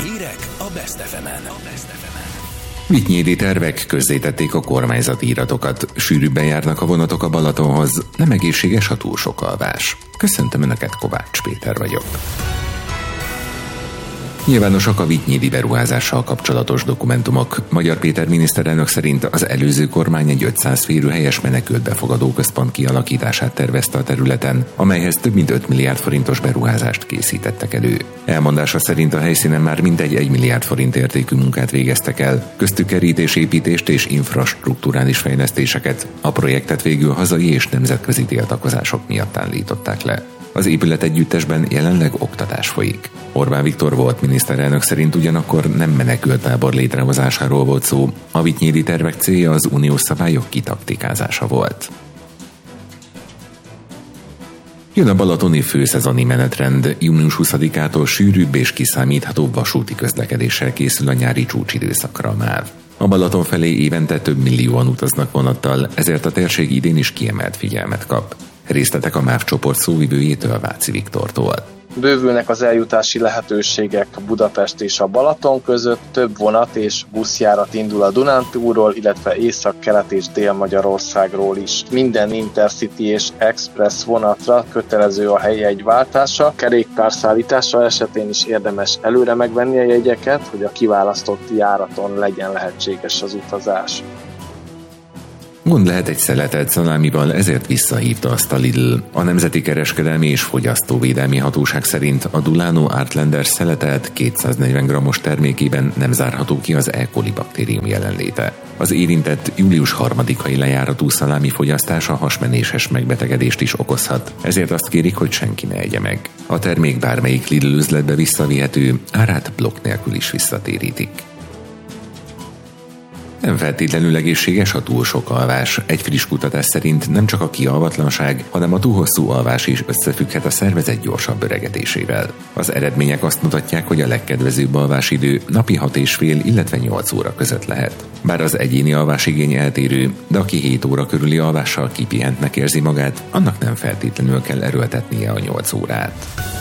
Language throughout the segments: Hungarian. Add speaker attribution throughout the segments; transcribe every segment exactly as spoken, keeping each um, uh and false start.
Speaker 1: Hírek a Best ef emen.
Speaker 2: Vityénydi tervek, közzétették a kormányzati iratokat. Sűrűbben járnak a vonatok a Balatonhoz. Nem egészséges, ha túl sok alvás. Köszöntöm Önöket, Kovács Péter vagyok. Nyilvánosak a vityénydi beruházással kapcsolatos dokumentumok. Magyar Péter miniszterelnök szerint az előző kormány egy ötszáz férőhelyes menekült befogadó központ kialakítását tervezte a területen, amelyhez több mint öt milliárd forintos beruházást készítettek elő. Elmondása szerint a helyszínen már mintegy egy milliárd forint értékű munkát végeztek el, köztük kerítésépítést és infrastrukturális fejlesztéseket. A projektet végül hazai és nemzetközi tiltakozások miatt állították le. Az épület együttesben jelenleg oktatás folyik. Orbán Viktor volt miniszterelnök szerint ugyanakkor nem menekülttábor létrehozásáról volt szó, a vityénydi tervek célja az uniós szabályok kitaktikázása volt. Jön a balatoni főszezoni menetrend, június huszadikától sűrűbb és kiszámíthatóbb vasúti közlekedéssel készül a nyári csúcsidőszakra a MÁV. A Balaton felé évente több millióan utaznak vonattal, ezért a térség idén is kiemelt figyelmet kap. Részletek a MÁV csoport szóvivőjétől, Váci Viktortól.
Speaker 3: Bővülnek az eljutási lehetőségek Budapest és a Balaton között, több vonat és buszjárat indul a Dunántúlról, illetve Észak-Kelet és Dél-Magyarországról is. Minden Intercity és Express vonatra kötelező a helyjegyváltása, kerékpárszállítása esetén is érdemes előre megvenni a jegyeket, hogy a kiválasztott járaton legyen lehetséges az utazás.
Speaker 2: Gond lehet egy szeletet szalámival, ezért visszahívta azt a Lidl. A Nemzeti Kereskedelmi és Fogyasztóvédelmi Hatóság szerint a Dulano Artlander szeletelt kétszáznegyven grammos termékében nem zárható ki az E. coli baktérium jelenléte. Az érintett július harmadikai lejáratú szalámi fogyasztása hasmenéses megbetegedést is okozhat, ezért azt kérik, hogy senki ne egye meg. A termék bármelyik Lidl üzletbe visszavihető, árát blokk nélkül is visszatérítik. Nem feltétlenül egészséges a túl sok alvás. Egy friss kutatás szerint nem csak a kialvatlanság, hanem a túl hosszú alvás is összefügghet a szervezet gyorsabb öregetésével. Az eredmények azt mutatják, hogy a legkedvezőbb alvásidő napi hat és fél, illetve nyolc óra között lehet. Bár az egyéni alvásigény eltérő, de aki hét óra körüli alvással kipihentnek érzi magát, annak nem feltétlenül kell erőltetnie a nyolc órát.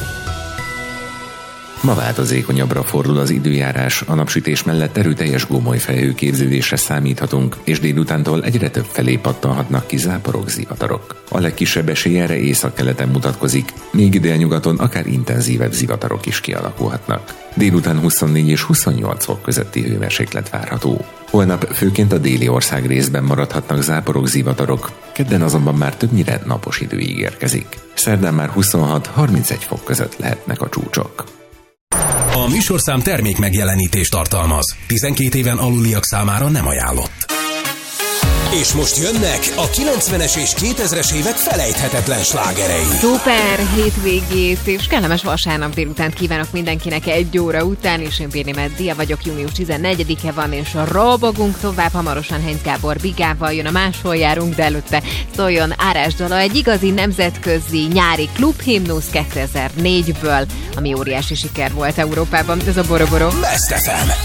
Speaker 2: Ma változékonyabbra fordul az időjárás, a napsütés mellett erőteljes gomoly felhőképződésre számíthatunk, és délutántól egyre több felé pattanhatnak ki záporok, zivatarok. A legkisebb esély erre északkeleten mutatkozik, még délnyugaton akár intenzívebb zivatarok is kialakulhatnak. Délután huszonnégy és huszonnyolc fok közötti hőmérséklet várható. Holnap főként a déli ország részben maradhatnak záporok, zivatarok, kedden azonban már többnyire napos idő ígérkezik. Szerdán már huszonhat-harmincegy fok között lehetnek a csúcsok.
Speaker 1: A műsorszám termék megjelenítést tartalmaz. tizenkét éven aluliak számára nem ajánlott. És most jönnek a kilencvenes és kétezres évek felejthetetlen slágerei.
Speaker 4: Szuper hétvégét és kellemes vasárnap délutánt kívánok mindenkinek egy óra után, és én Péni Meddia vagyok, június tizennegyedike van, és robogunk tovább, hamarosan Heinz Gábor Bigával jön a Máshol járunk, de előtte szóljon Árás dala, egy igazi nemzetközi nyári klubhimnusz kétezer-négyből, ami óriási siker volt Európában, ez a Boroboro.
Speaker 1: Best ef em,